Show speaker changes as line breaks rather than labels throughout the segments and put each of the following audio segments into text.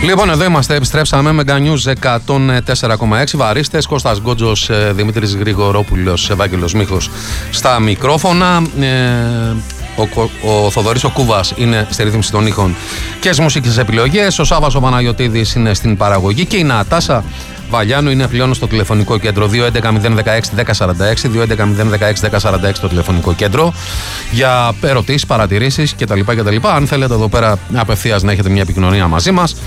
Λοιπόν, εδώ είμαστε, επιστρέψαμε. Mega News 104,6. Βαρίστες, Κώστας Γκότζος, Δημήτρης Γρηγορόπουλος, Ευάγγελος Μίχος στα μικρόφωνα. Ο Θοδωρής ο Κούβας είναι στη ρύθμιση των ήχων και στις μουσικές επιλογές. Ο Σάββας ο Παναγιωτίδης είναι στην παραγωγή και η Νατάσα Βαλιάνου είναι πλέον στο τηλεφωνικό κέντρο 211-016-1046, 211-016-1046 το τηλεφωνικό κέντρο για ερωτήσεις, παρατηρήσεις κτλ. Αν θέλετε εδώ πέρα απευθείας να έχετε μια επικοινωνία μαζί μας,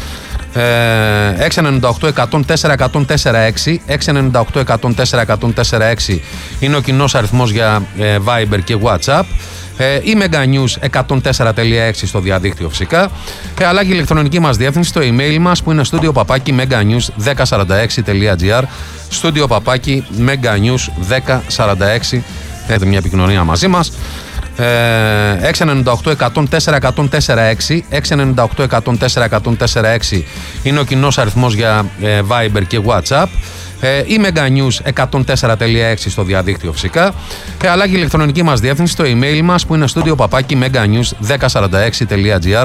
698-104-104-6 698-104-104-6 είναι ο κοινός αριθμός για Viber και WhatsApp. Η Mega News 104.6 στο διαδίκτυο φυσικά, αλλά και η ηλεκτρονική μας διεύθυνση στο email μας που είναι studio@meganews1046.gr, studio@meganews1046. Έχετε μια επικοινωνία μαζί μας. 698-104-104-6 698-104-104-6 είναι ο κοινός αριθμός για Viber και WhatsApp. Η Mega News 104.6 στο διαδίκτυο φυσικά, αλλά και η ηλεκτρονική μας διεύθυνση στο email μας που είναι studio@meganews1046.gr,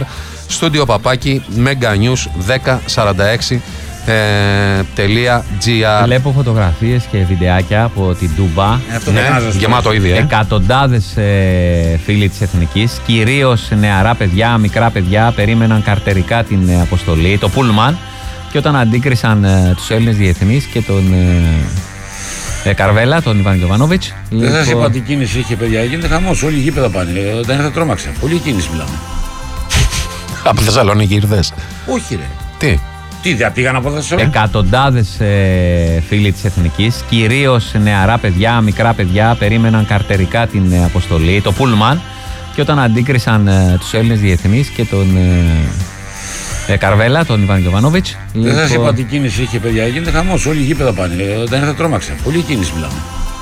studio@meganews1046.gr.
Βλέπω φωτογραφίες και βιντεάκια από την Τούμπα.
Γεμάτο ήδη.
Εκατοντάδες φίλοι της Εθνικής, κυρίως νεαρά παιδιά, μικρά παιδιά, περίμεναν καρτερικά την αποστολή, το Πούλμαν. Και όταν αντίκρισαν τους Έλληνες διεθνείς και τον Καρβέλα, τον Ιβάν Γιοβάνοβιτς.
Δεν σας είπα τι κίνηση είχε, παιδιά. Γίνεται χαμός. Όλοι οι γήπεδα πάνε. Όταν ήρθα τρόμαξα. Πολύ κίνηση μιλάμε.
Από Θεσσαλονίκη ήρθες?
Όχι, ρε.
Τι,
δεν πήγαν από Θεσσαλονίκη.
Εκατοντάδες φίλοι της Εθνικής, κυρίως νεαρά παιδιά, μικρά παιδιά, περίμεναν καρτερικά την αποστολή, το Πούλμαν. Και όταν αντίκρισαν τους Έλληνες διεθνείς και τον Καρβέλα, τον Ιβάν Γιοβάνοβιτς.
Δεν σας είπα τι κίνηση είχε, παιδιά. Γίνεται χαμός. Όλοι οι γήπεδα πάνε. Όταν ήρθα τρόμαξα. Πολύ κίνηση μιλάμε.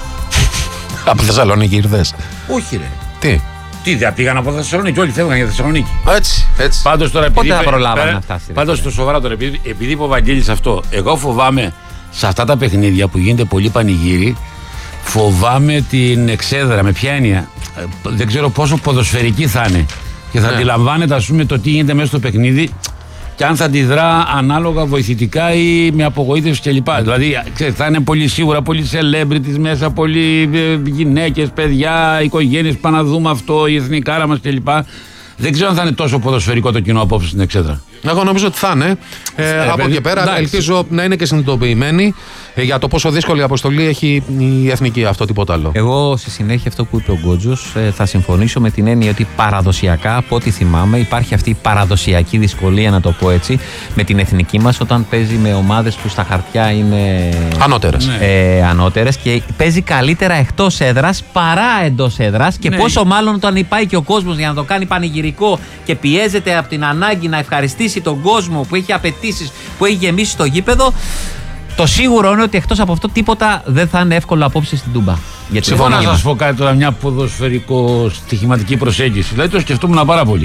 Από Θεσσαλονίκη ήρθες?
Όχι, ρε.
Τι,
δεν πήγαν από Θεσσαλονίκη. Όλοι φεύγαν για Θεσσαλονίκη.
Έτσι.
Πάντως τώρα,
πότε θα προλάβανε να φτάσει?
Πάντως το σοβαρά τώρα, επειδή είπε ο Βαγγέλης αυτό, εγώ φοβάμαι σε αυτά τα παιχνίδια που γίνεται πολύ πανηγύρι, φοβάμαι την εξέδρα. Με ποια έννοια? Δεν ξέρω πόσο ποδοσφαιρική θα είναι. Και θα αντιλαμβάνεται, ας πούμε, το τι γίνεται μέσα στο παιχνίδι και αν θα αντιδρά ανάλογα βοηθητικά ή με απογοήτευση κλπ. Δηλαδή, θα είναι πολύ σίγουρα πολλοί celebrities μέσα, πολλοί γυναίκες, παιδιά, οικογένειες που πάνε να δούμε αυτό, η εθνικάρα μας κλπ. Δεν ξέρω αν θα είναι τόσο ποδοσφαιρικό το κοινό απόψε στην Εξέδρα.
Εγώ νομίζω ότι θα είναι. Από εκεί πέρα ελπίζω να είναι και συνειδητοποιημένοι για το πόσο δύσκολη αποστολή έχει η εθνική, αυτό τίποτα άλλο.
Εγώ στη συνέχεια αυτό που είπε ο Γκότζος θα συμφωνήσω με την έννοια ότι παραδοσιακά, από ό,τι θυμάμαι, υπάρχει αυτή η παραδοσιακή δυσκολία, να το πω έτσι, με την εθνική μας όταν παίζει με ομάδες που στα χαρτιά είναι ανώτερες και παίζει καλύτερα εκτός έδρας παρά εντός έδρας. Και πόσο μάλλον όταν πάει και ο κόσμος για να το κάνει πανηγυρικό και πιέζεται από την ανάγκη να ευχαριστήσει τον κόσμο που έχει απαιτήσεις, που έχει γεμίσει το γήπεδο. Το σίγουρο είναι ότι εκτός από αυτό τίποτα δεν θα είναι εύκολο απόψε στην Τούμπα.
Συμφωνώ να σας πω κάτι τώρα, μια ποδοσφαιρικό-στοιχηματική προσέγγιση. Δηλαδή το σκεφτόμουν πάρα πολύ.